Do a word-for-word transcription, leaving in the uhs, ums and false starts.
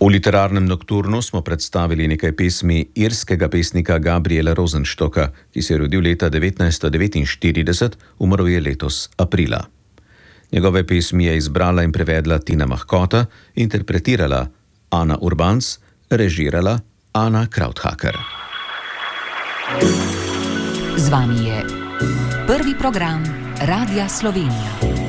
V literarnem nokturnu smo predstavili nekaj pesmi irskega pesnika Gabriela Rosenstocka, ki se je rodil leta devetnajststo devetinštirideset, umrl je letos aprila. Njegove pesmi je izbrala in prevedla Tina Mahkota, interpretirala Ana Urbanc, režirala Ana Krauthaker. Z vami je prvi program Radia Slovenija.